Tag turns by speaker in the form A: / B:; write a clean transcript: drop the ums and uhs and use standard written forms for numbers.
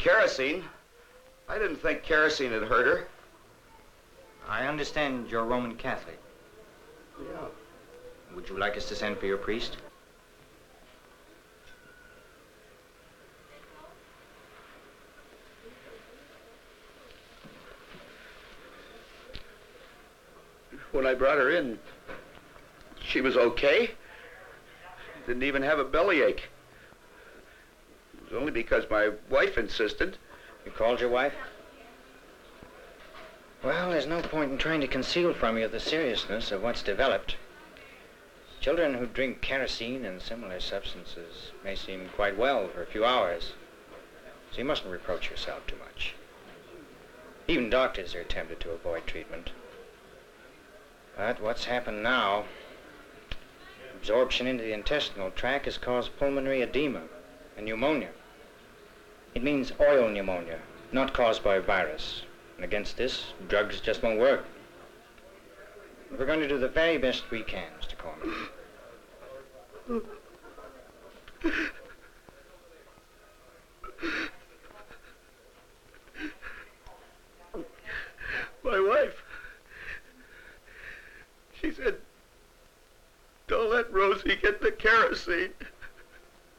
A: kerosene. I didn't think kerosene had hurt her.
B: I understand you're Roman Catholic.
A: Yeah.
B: Would you like us to send for your priest?
A: When I brought her in, she was okay. Didn't even have a bellyache. It was only because my wife insisted.
B: You called your wife? Well, there's no point in trying to conceal from you the seriousness of what's developed. Children who drink kerosene and similar substances may seem quite well for a few hours, so you mustn't reproach yourself too much. Even doctors are tempted to avoid treatment. But what's happened now, absorption into the intestinal tract has caused pulmonary edema and pneumonia. It means oil pneumonia, not caused by a virus. And against this, drugs just won't work. We're going to do the very best we can, Mr. Corman.
A: My wife, she said, don't let Rosie get the kerosene.